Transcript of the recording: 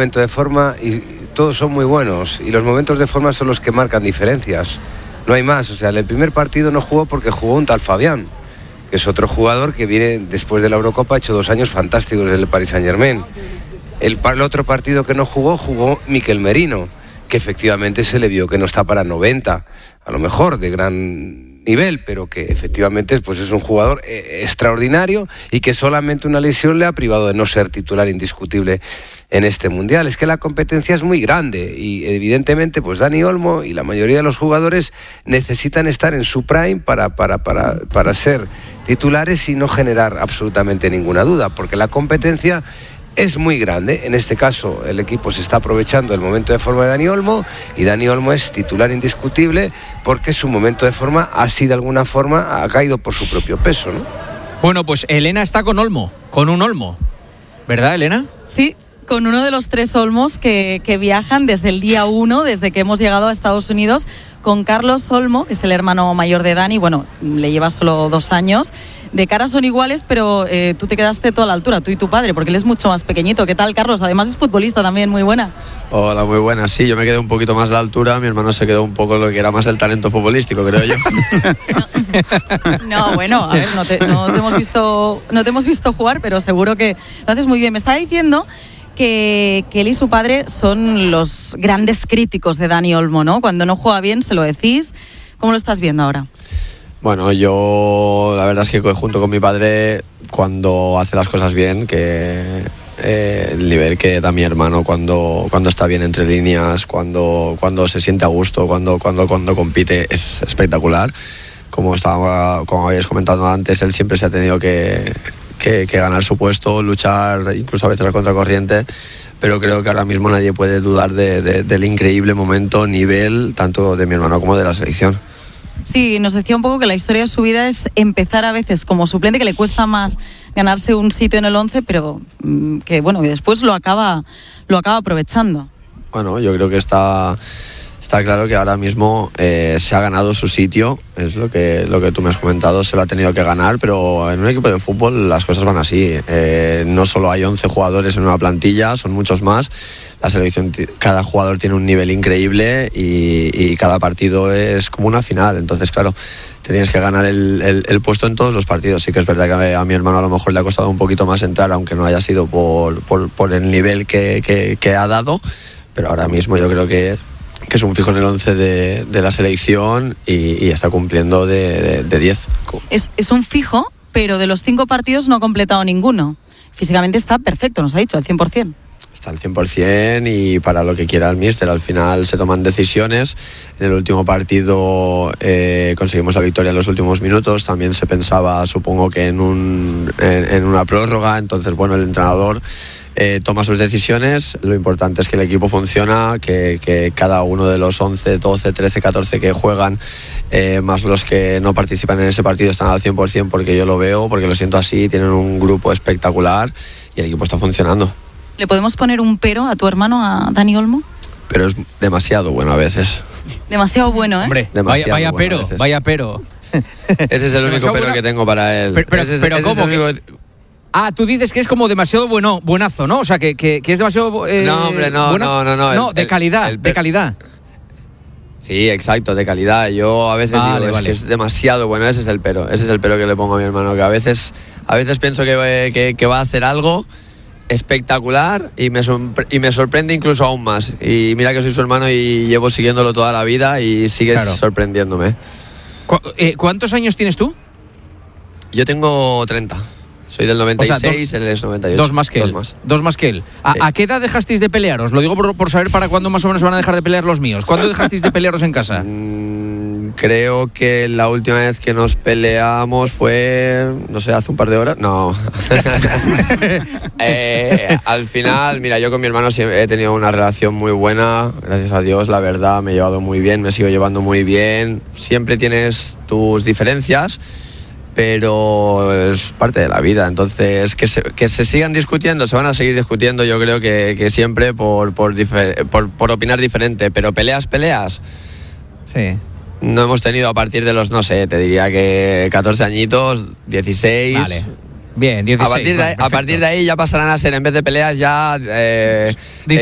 momento de forma y todos son muy buenos, y los momentos de forma son los que marcan diferencias. No hay más. O sea, el primer partido no jugó porque jugó un tal Fabián, que es otro jugador que viene después de la Eurocopa, ha hecho 2 años fantásticos en el Paris Saint-Germain. El otro partido que no jugó Mikel Merino, que efectivamente se le vio que no está para 90, a lo mejor de gran nivel, pero que efectivamente pues es un jugador extraordinario, y que solamente una lesión le ha privado de no ser titular indiscutible en este mundial. Es que la competencia es muy grande, y evidentemente pues Dani Olmo y la mayoría de los jugadores necesitan estar en su prime para ser titulares y no generar absolutamente ninguna duda, porque la competencia es muy grande. En este caso el equipo se está aprovechando del momento de forma de Dani Olmo, y Dani Olmo es titular indiscutible porque su momento de forma así de alguna forma ha caído por su propio peso, ¿no? Bueno, pues Elena está con Olmo, con un Olmo, ¿verdad, Elena? Sí, con uno de los 3 Olmos que viajan desde el día 1, desde que hemos llegado a Estados Unidos, con Carlos Olmo, que es el hermano mayor de Dani. Bueno, le lleva solo 2 años. De cara son iguales, pero tú te quedaste toda la altura, tú y tu padre, porque él es mucho más pequeñito. ¿Qué tal, Carlos? Además es futbolista también, muy buenas. Hola, muy buenas. Sí, yo me quedé un poquito más a la altura, mi hermano se quedó un poco lo que era más el talento futbolístico, creo yo. No, bueno, a ver, no te hemos visto jugar, pero seguro que lo haces muy bien. Me estaba diciendo que él y su padre son los grandes críticos de Dani Olmo, ¿no? Cuando no juega bien se lo decís. ¿Cómo lo estás viendo ahora? Bueno, yo la verdad es que junto con mi padre, cuando hace las cosas bien, que el nivel que da mi hermano cuando está bien entre líneas, cuando se siente a gusto, cuando compite, es espectacular. Como habéis comentado antes, él siempre se ha tenido que ganar su puesto, luchar incluso a veces a contracorriente, pero creo que ahora mismo nadie puede dudar del increíble momento, nivel, tanto de mi hermano como de la selección. Sí, nos decía un poco que la historia de su vida es empezar a veces como suplente, que le cuesta más ganarse un sitio en el 11, pero que bueno, y después lo acaba aprovechando. Bueno, yo creo que está claro que ahora mismo se ha ganado su sitio, es lo que tú me has comentado, se lo ha tenido que ganar, pero en un equipo de fútbol las cosas van así. No solo hay 11 jugadores en una plantilla, son muchos más. La selección, cada jugador tiene un nivel increíble y cada partido es como una final. Entonces, claro, te tienes que ganar el puesto en todos los partidos. Sí que es verdad que a mi hermano a lo mejor le ha costado un poquito más entrar, aunque no haya sido por el nivel que ha dado, pero ahora mismo yo creo que es un fijo en el 11 de la selección y está cumpliendo de 10. Es un fijo, pero de los 5 partidos no ha completado ninguno. Físicamente está perfecto, nos ha dicho, al 100%. Está al 100% y para lo que quiera el míster. Al final se toman decisiones. En el último partido conseguimos la victoria en los últimos minutos. También se pensaba, supongo, que en una prórroga. Entonces, bueno, el entrenador toma sus decisiones. Lo importante es que el equipo funciona, que cada uno de los 11, 12, 13, 14 que juegan, más los que no participan en ese partido, están al 100%, porque yo lo veo, porque lo siento así. Tienen un grupo espectacular y el equipo está funcionando. ¿Le podemos poner un pero a tu hermano, a Dani Olmo? Pero es demasiado bueno a veces. Demasiado bueno, ¿eh? Hombre, vaya pero. Ese es el único pero que tengo para él. Pero ¿cómo? Tú dices que es como demasiado buenazo, ¿no? O sea, que es demasiado... no, hombre, no. No, de calidad, de calidad. Sí, exacto, de calidad. Yo a veces digo, que es demasiado bueno. Ese es el pero que le pongo a mi hermano, que a veces pienso que va a hacer algo espectacular y me sorprende incluso aún más. Y mira que soy su hermano y llevo siguiéndolo toda la vida y sigues sorprendiéndome. ¿Cuántos años tienes tú? Yo tengo 30. Soy del 96, él es 98. Dos más que él. Sí. ¿A qué edad dejasteis de pelear? Os lo digo por saber para cuándo más o menos van a dejar de pelear los míos. ¿Cuándo dejasteis de pelearos en casa? Creo que la última vez que nos peleamos fue, no sé, hace un par de horas. No. Al final, mira, yo con mi hermano he tenido una relación muy buena. Gracias a Dios, la verdad, me he llevado muy bien, me sigo llevando muy bien. Siempre tienes tus diferencias, pero es parte de la vida. Entonces, que se sigan discutiendo, se van a seguir discutiendo, yo creo que siempre por opinar diferente, pero peleas. Sí. No hemos tenido a partir de los, no sé, te diría que 14 añitos, 16. Vale. Bien, 16. A partir de ahí ya pasarán a ser, en vez de peleas, ya